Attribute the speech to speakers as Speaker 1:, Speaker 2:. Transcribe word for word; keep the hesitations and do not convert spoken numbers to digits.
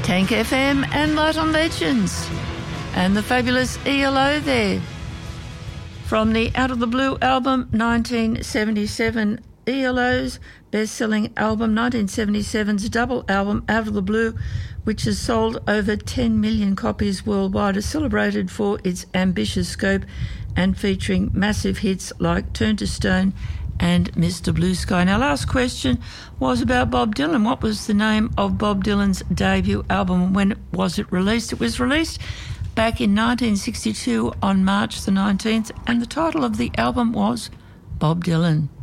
Speaker 1: Tank F M and Light on Legends. And the fabulous E L O there. From the Out of the Blue album, nineteen seventy-seven, E L O's best-selling album, nineteen seventy-seven's double album, Out of the Blue, which has sold over ten million copies worldwide, is celebrated for its ambitious scope and featuring massive hits like Turn to Stone and Mister Blue Sky. Now, last question was about Bob Dylan. What was the name of Bob Dylan's debut album? When was it released? It was released back in nineteen sixty-two on March the nineteenth, and the title of the album was Bob Dylan.